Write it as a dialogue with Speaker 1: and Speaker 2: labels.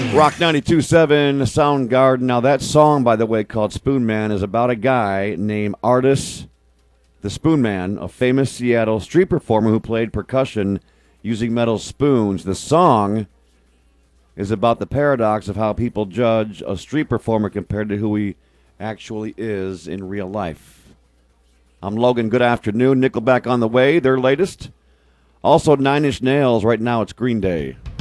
Speaker 1: Rock 92.7 Soundgarden. Now, that song, by the way, called Spoon Man, is about a guy named Artis the Spoon Man, a famous Seattle street performer who played percussion using metal spoons. The song is about the paradox of how people judge a street performer compared to who he actually is in real life. I'm Logan. Good afternoon. Nickelback on the way, their latest. Also, Nine Inch Nails. Right now, it's Green Day.